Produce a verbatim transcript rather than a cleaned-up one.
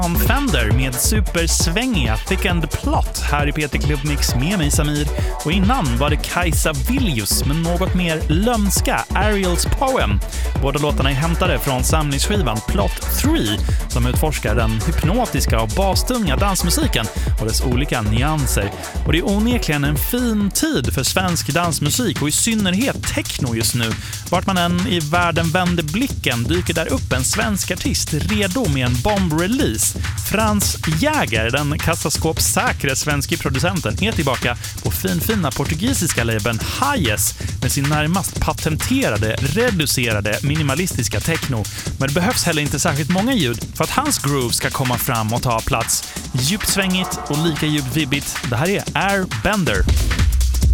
Fender med supersvängiga Thick and Plot här i P T Club Mix med mig Samir, och innan var det Kajsa Villius med något mer lömska Ariel's Poem. Båda låtarna är hämtade från samlingsskivan Plot tre som utforskar den hypnotiska och bastunga dansmusiken och dess olika nyanser. Och det är onekligen en fin tid för svensk dansmusik och i synnerhet techno just nu. Vart man än i världen vänder blicken dyker där upp en svensk artist redo med en bomb-release. Frans Jäger, den kassaskåpssäkre svenska producenten, är tillbaka på finfina portugisiska labeln Hayes med sin närmast patenterade, reducerade, minimalistiska techno. Men det behövs heller inte särskilt många ljud för att hans groove ska komma fram och ta plats. Djupt svängigt och lika djupt vibbigt. Det här är Airbender.